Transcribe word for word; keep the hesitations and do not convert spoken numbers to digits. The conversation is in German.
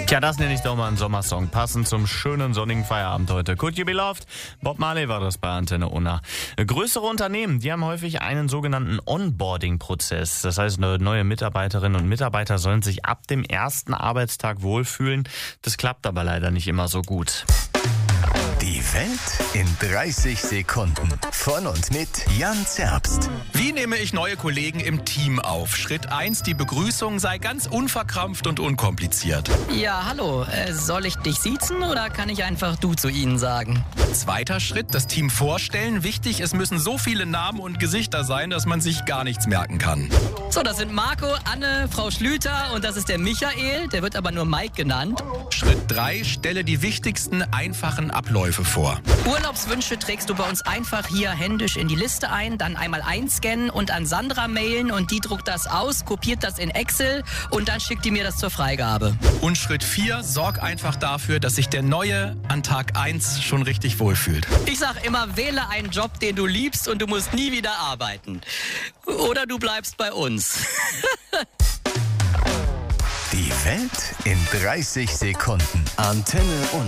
Tja, das nenne ich doch mal einen Sommersong, passend zum schönen sonnigen Feierabend heute. Could You Be Loved? Bob Marley war das bei Antenne Unna. Größere Unternehmen, die haben häufig einen sogenannten Onboarding-Prozess. Das heißt, neue Mitarbeiterinnen und Mitarbeiter sollen sich ab dem ersten Arbeitstag wohlfühlen. Das klappt aber leider nicht immer so gut. Die Welt in dreißig Sekunden. Von und mit Jan Zerbst. Wie nehme ich neue Kollegen im Team auf? Schritt eins, die Begrüßung sei ganz unverkrampft und unkompliziert. Ja, hallo. Äh, soll ich dich siezen oder kann ich einfach du zu ihnen sagen? Zweiter Schritt, das Team vorstellen. Wichtig, es müssen so viele Namen und Gesichter sein, dass man sich gar nichts merken kann. So, das sind Marco, Anne, Frau Schlüter und das ist der Michael. Der wird aber nur Mike genannt. Schritt drei, stelle die wichtigsten einfachen Abläufe vor. Urlaubswünsche trägst du bei uns einfach hier händisch in die Liste ein, dann einmal einscannen und an Sandra mailen und die druckt das aus, kopiert das in Excel und dann schickt die mir das zur Freigabe. Und Schritt vier, sorg einfach dafür, dass sich der Neue an Tag eins schon richtig wohlfühlt. Ich sag immer, wähle einen Job, den du liebst und du musst nie wieder arbeiten. Oder du bleibst bei uns. Die Welt in dreißig Sekunden. Antenne Unna.